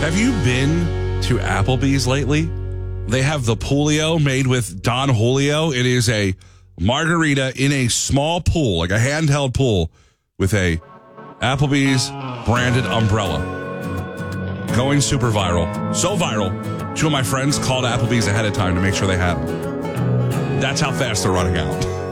Have you been to Applebee's lately? They have the Poolio made with Don Julio. It is a margarita in a small pool, like a handheld pool, with a Applebee's branded umbrella. Going super viral. So viral, two of my friends called Applebee's ahead of time to make sure they had it. That's how fast they're running out.